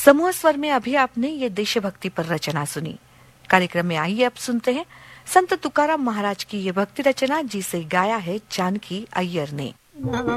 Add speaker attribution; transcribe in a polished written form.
Speaker 1: समूह स्वर में अभी आपने ये देशभक्ति पर रचना सुनी। कार्यक्रम में आइए अब सुनते हैं संत तुकाराम महाराज की ये भक्ति रचना जिसे गाया है जानकी अय्यर ने।